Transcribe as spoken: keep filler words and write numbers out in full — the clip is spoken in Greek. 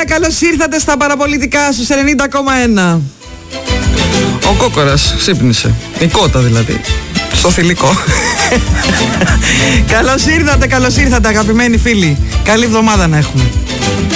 Καλημέρα, καλώς ήρθατε στα παραπολιτικά στους ενενήντα κόμμα ένα. Ο Κόκορας ξύπνησε. Η κότα δηλαδή. Στο θηλυκό. Καλώς ήρθατε, καλώς ήρθατε αγαπημένοι φίλοι. Καλή εβδομάδα να έχουμε.